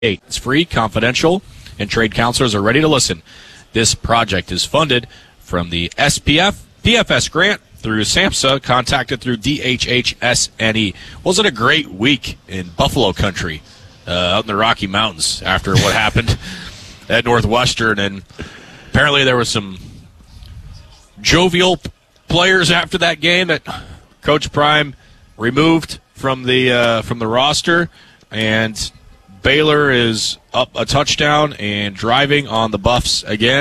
It's free, confidential, and trade counselors are ready to listen. This project is funded from the SPF PFS grant through SAMHSA, contacted through DHHSNE. Wasn't a great week in Buffalo country out in the Rocky Mountains after what happened at Northwestern, and apparently there was some jovial players after that game that Coach Prime removed from the roster, and Baylor is up a touchdown and driving on the Buffs again.